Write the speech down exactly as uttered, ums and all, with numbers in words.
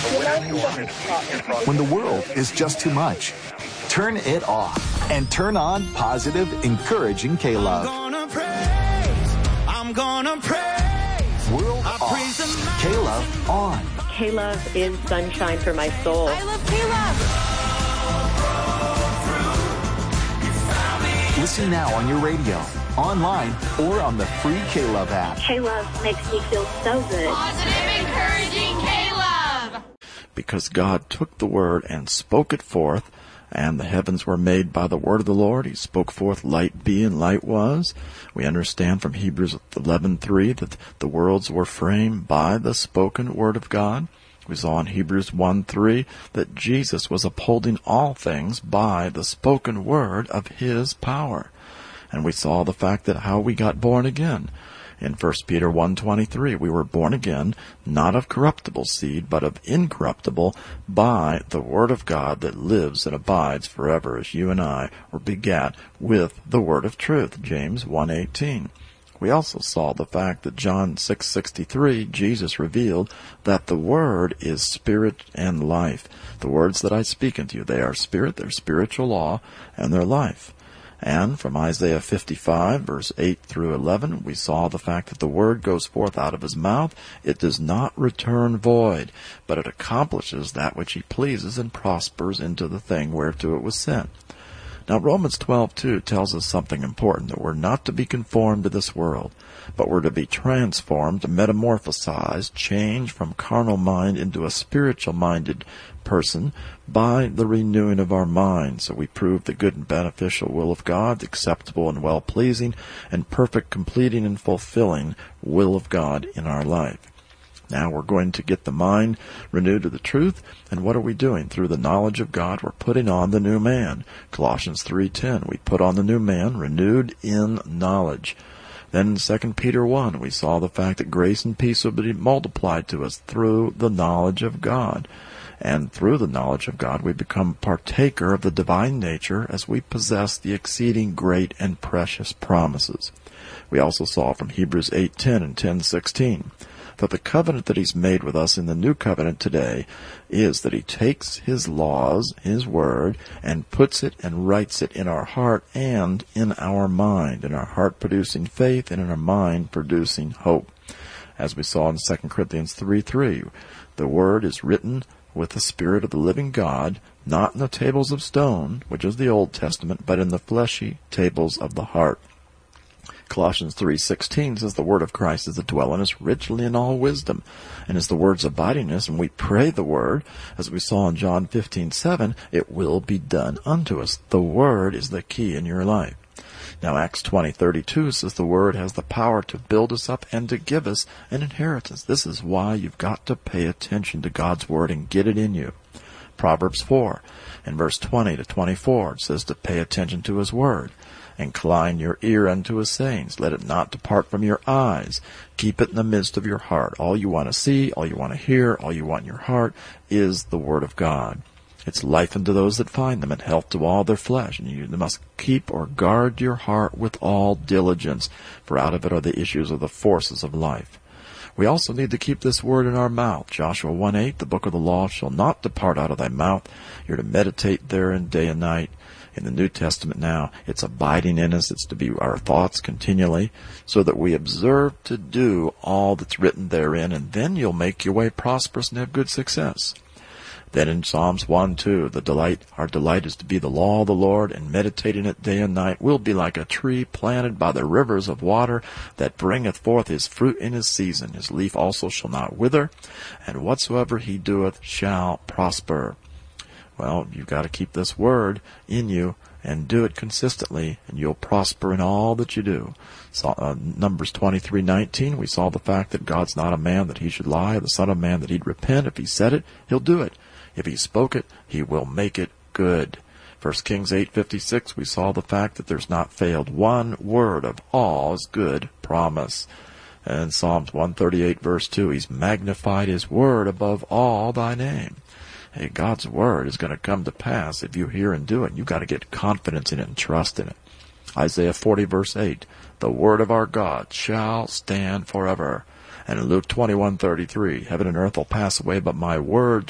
When the world is just too much, turn it off and turn on positive, encouraging K-Love. I'm gonna praise, I'm gonna praise. World off, K-Love on. K-Love is sunshine for my soul. I love K-Love. Listen now on your radio, online, or on the free K-Love app. K-Love makes me feel so good. Positive, encouraging K-Love. Because God took the word and spoke it forth, and the heavens were made by the word of the Lord. He spoke forth, light be, and light was. We understand from Hebrews eleven three that the worlds were framed by the spoken word of God. We saw in Hebrews one three that Jesus was upholding all things by the spoken word of his power. And we saw the fact that how we got born again. In First Peter one twenty-three, we were born again, not of corruptible seed, but of incorruptible, by the word of God that lives and abides forever, as you and I were begat with the word of truth, James one eighteen. We also saw the fact that John six sixty-three, Jesus revealed that the word is spirit and life. The words that I speak unto you, they are spirit, they're spiritual law, and they're life. And from Isaiah fifty-five, verse eight through eleven, we saw the fact that the word goes forth out of his mouth. It does not return void, but it accomplishes that which he pleases and prospers into the thing whereto it was sent. Now, Romans twelve two tells us something important, that we're not to be conformed to this world, but we're to be transformed, metamorphosized, changed from carnal mind into a spiritual-minded person by the renewing of our mind. So we prove the good and beneficial will of God, the acceptable and well-pleasing, and perfect, completing, and fulfilling will of God in our life. Now we're going to get the mind renewed to the truth, and what are we doing? Through the knowledge of God, we're putting on the new man. Colossians three ten, we put on the new man, renewed in knowledge. Then in Second Peter one, we saw the fact that grace and peace will be multiplied to us through the knowledge of God. And through the knowledge of God, we become partaker of the divine nature as we possess the exceeding great and precious promises. We also saw from Hebrews eight ten and ten sixteen that the covenant that he's made with us in the new covenant today is that he takes his laws, his word, and puts it and writes it in our heart and in our mind, in our heart producing faith and in our mind producing hope. As we saw in Second Corinthians three three, the word is written with the Spirit of the living God, not in the tables of stone, which is the Old Testament, but in the fleshy tables of the heart. Colossians three sixteen says the word of Christ is to dwell in us richly in all wisdom, and as the word's abiding in us, and we pray the word, as we saw in John fifteen seven, it will be done unto us. The word is the key in your life. Now Acts twenty thirty-two says the word has the power to build us up and to give us an inheritance. This is why you've got to pay attention to God's word and get it in you. Proverbs four, in verse twenty to twenty-four, it says to pay attention to his word. Incline your ear unto his sayings. Let it not depart from your eyes. Keep it in the midst of your heart. All you want to see, all you want to hear, all you want in your heart is the word of God. It's life unto those that find them, and health to all their flesh. And you must keep or guard your heart with all diligence, for out of it are the issues of the forces of life. We also need to keep this word in our mouth. Joshua one eight, the book of the law shall not depart out of thy mouth. You're to meditate therein day and night. In the New Testament now, it's abiding in us. It's to be our thoughts continually, so that we observe to do all that's written therein, and then you'll make your way prosperous and have good success. Then in Psalms one two, the delight, our delight is to be the law of the Lord, and meditating it day and night. We'll be like a tree planted by the rivers of water, that bringeth forth his fruit in his season. His leaf also shall not wither, and whatsoever he doeth shall prosper. Well, you've got to keep this word in you and do it consistently, and you'll prosper in all that you do. So, uh, Numbers twenty-three nineteen, we saw the fact that God's not a man that he should lie, the son of man that he'd repent. If he said it, he'll do it. If he spoke it, he will make it good. First Kings eight fifty-six, we saw the fact that there's not failed one word of all his good promise. And Psalms one thirty-eight verse two, he's magnified his word above all thy name. Hey, God's word is going to come to pass if you hear and do it. You've got to get confidence in it and trust in it. Isaiah forty verse eight, the word of our God shall stand forever. And in Luke twenty-one thirty-three, heaven and earth will pass away, but my word